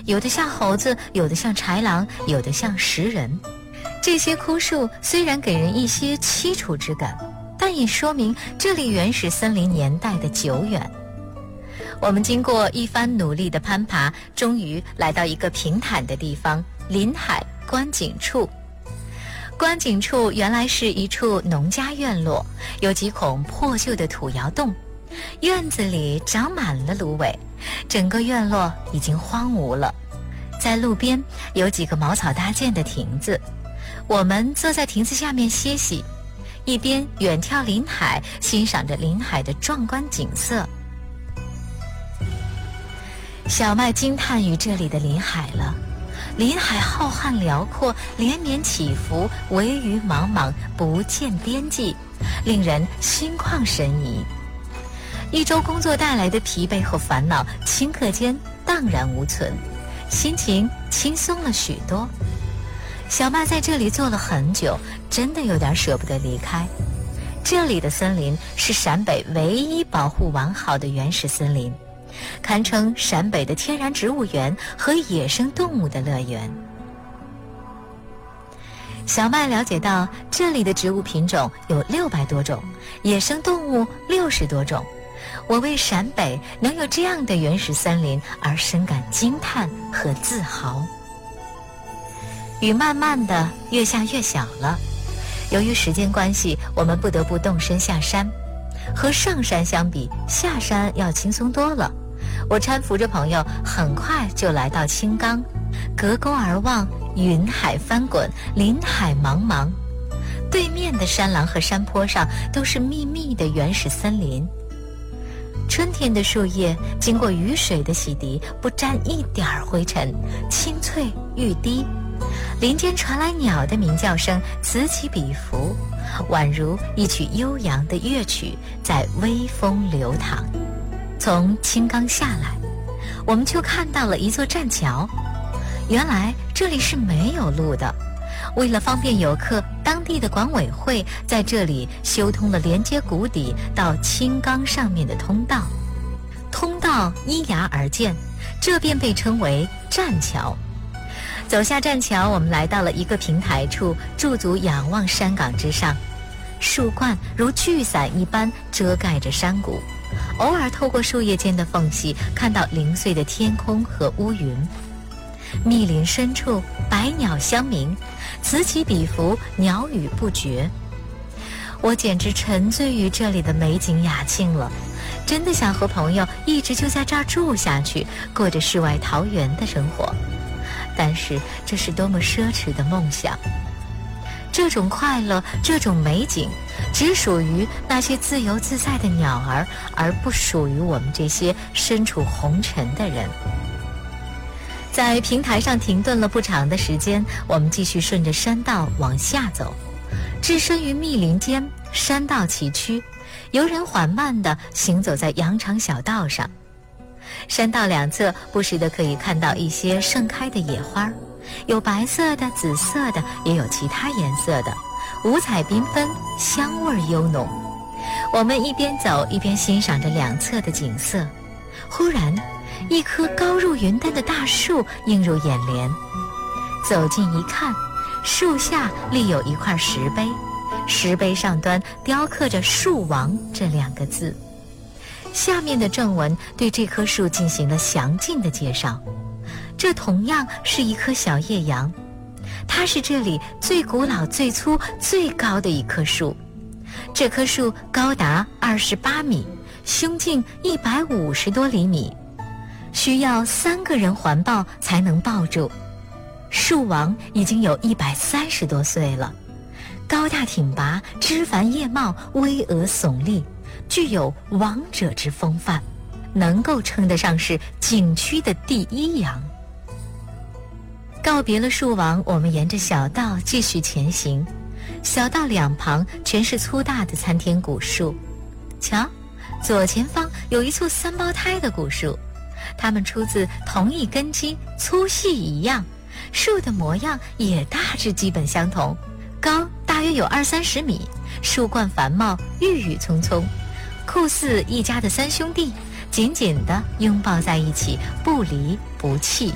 有的像猴子，有的像豺狼，有的像食人。这些枯树虽然给人一些凄楚之感，但也说明这里原始森林年代的久远。我们经过一番努力的攀爬，终于来到一个平坦的地方——临海观景处。观景处原来是一处农家院落，有几孔破旧的土窑洞，院子里长满了芦苇，整个院落已经荒芜了。在路边有几个茅草搭建的亭子，我们坐在亭子下面歇息，一边远眺临海，欣赏着临海的壮观景色。小麦惊叹于这里的临海了，临海浩瀚辽阔，连绵起伏，惟余茫茫，不见边际，令人心旷神怡。一周工作带来的疲惫和烦恼，顷刻间荡然无存，心情轻松了许多。小麦在这里坐了很久，真的有点舍不得离开。这里的森林是陕北唯一保护完好的原始森林，堪称陕北的天然植物园和野生动物的乐园。小麦了解到，这里的植物品种有600多种，野生动物60多种。我为陕北能有这样的原始森林而深感惊叹和自豪。雨慢慢的越下越小了，由于时间关系，我们不得不动身下山。和上山相比，下山要轻松多了。我搀扶着朋友，很快就来到青冈。隔沟而望，云海翻滚，林海茫茫，对面的山廊和山坡上都是密密的原始森林。春天的树叶经过雨水的洗涤，不沾一点灰尘，青翠欲滴。林间传来鸟的鸣叫声，此起彼伏，宛如一曲悠扬的乐曲在微风流淌。从青冈下来，我们就看到了一座栈桥。原来这里是没有路的，为了方便游客，当地的管委会在这里修通了连接谷底到青冈上面的通道。通道依崖而建，这便被称为栈桥。走下栈桥，我们来到了一个平台处，驻足仰望山岗之上，树冠如巨伞一般遮盖着山谷，偶尔透过树叶间的缝隙，看到零碎的天空和乌云。密林深处，百鸟相鸣，此起彼伏，鸟语不绝。我简直沉醉于这里的美景雅境了，真的想和朋友一直就在这儿住下去，过着世外桃源的生活。但是这是多么奢侈的梦想！这种快乐，这种美景，只属于那些自由自在的鸟儿，而不属于我们这些身处红尘的人。在平台上停顿了不长的时间，我们继续顺着山道往下走。置身于密林间，山道崎岖，游人缓慢地行走在羊肠小道上。山道两侧不时地可以看到一些盛开的野花，有白色的、紫色的，也有其他颜色的，五彩缤纷，香味悠浓。我们一边走一边欣赏着两侧的景色，忽然一棵高入云端的大树映入眼帘。走近一看，树下立有一块石碑，石碑上端雕刻着树王这2个字。下面的正文对这棵树进行了详尽的介绍。这同样是一棵小叶杨，它是这里最古老、最粗、最高的一棵树。这棵树高达28米，胸径150多厘米，需要3个人环抱才能抱住。树王已经有130多岁了，高大挺拔，枝繁叶茂，巍峨耸立，具有王者之风范，能够称得上是景区的第1杨。告别了树王，我们沿着小道继续前行。小道两旁全是粗大的参天古树，瞧，左前方有一簇3胞胎的古树，它们出自同一根基，粗细一样，树的模样也大致基本相同，高大约有20-30米，树冠繁茂，郁郁葱葱，酷似一家的3兄弟，紧紧地拥抱在一起，不离不弃。